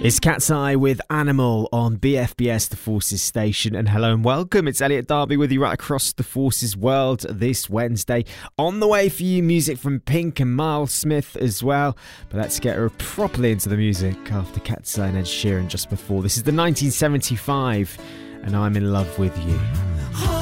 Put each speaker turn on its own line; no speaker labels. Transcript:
It's Cat's Eye with Animal on BFBS The Forces station. And hello and welcome. It's Elliot Darby with you right across the Forces world this Wednesday. On the way for you, music from Pink and Miles Smith as well. But let's get properly into the music after Cat's Eye and Ed Sheeran just before. This is the 1975 and I'm in love with you.